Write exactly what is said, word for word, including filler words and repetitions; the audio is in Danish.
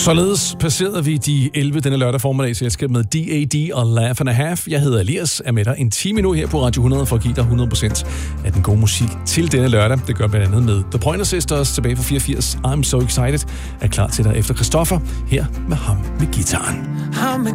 Således passerede vi de elleve denne lørdag formiddag i selskab med D A D og Laugh and a Half. Jeg hedder Elias, er med dig en time nu her på Radio hundrede for at give dig hundrede procent af den gode musik til denne lørdag. Det gør blandt andet med The Pointer Sisters tilbage fra fireogfirs. I'm So Excited er klar til dig efter Christoffer her med ham med gitaren.